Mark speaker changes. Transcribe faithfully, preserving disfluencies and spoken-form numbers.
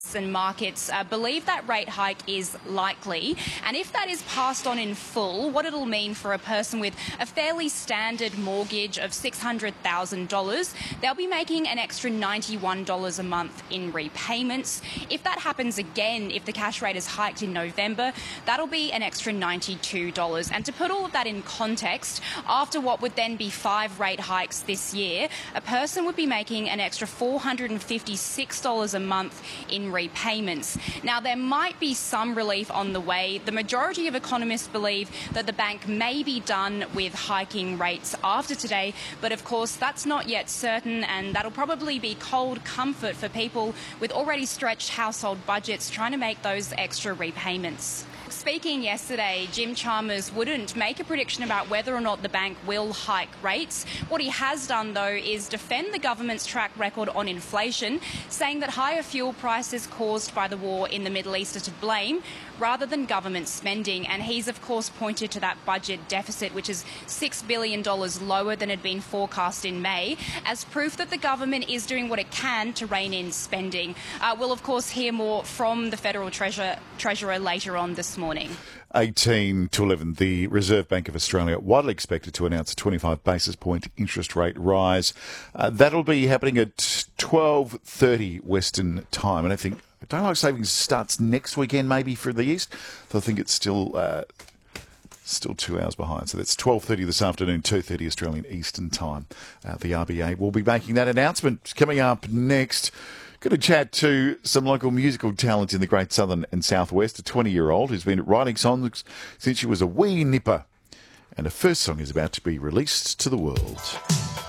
Speaker 1: And markets uh, believe that rate hike is likely, and if that is passed on in full, what it'll mean for a person with a fairly standard mortgage of six hundred thousand dollars, they'll be making an extra ninety-one dollars a month in repayments. If that happens again, if the cash rate is hiked in November, that'll be an extra ninety-two dollars. And to put all of that in context, after what would then be five rate hikes this year, a person would be making an extra four hundred fifty-six dollars a month in repayments. Now, there might be some relief on the way. The majority of economists believe that the bank may be done with hiking rates after today, but of course that's not yet certain, and that'll probably be cold comfort for people with already stretched household budgets trying to make those extra repayments. Speaking yesterday, Jim Chalmers wouldn't make a prediction about whether or not the bank will hike rates. What he has done, though, is defend the government's track record on inflation, saying that higher fuel prices caused by the war in the Middle East are to blame rather than government spending. And he's, of course, pointed to that budget deficit, which is six billion dollars lower than had been forecast in May, as proof that the government is doing what it can to rein in spending. Uh, we'll, of course, hear more from the Federal Treasurer, Treasurer later on this morning. Morning.
Speaker 2: eighteen to eleven, the Reserve Bank of Australia widely expected to announce a twenty-five basis point interest rate rise. Uh, that'll be happening at twelve thirty Western time. And I think Daylight Savings starts next weekend, maybe for the East. So I think it's still uh, still two hours behind. So that's twelve thirty this afternoon, two thirty Australian Eastern time. Uh, the R B A will be making that announcement. Coming up next, going to chat to some local musical talent in the Great Southern and Southwest, a twenty-year-old who's been writing songs since she was a wee nipper. And her first song is about to be released to the world.